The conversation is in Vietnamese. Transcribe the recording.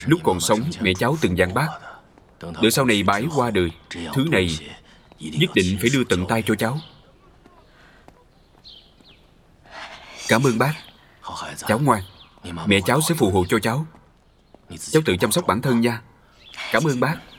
Lúc còn sống, mẹ cháu từng dặn bác, đợi sau này bà ấy qua đời, thứ này nhất định phải đưa tận tay cho cháu. Cảm ơn bác. Cháu ngoan, mẹ cháu sẽ phù hộ cho cháu. Cháu tự chăm sóc bản thân nha. Cảm ơn bác.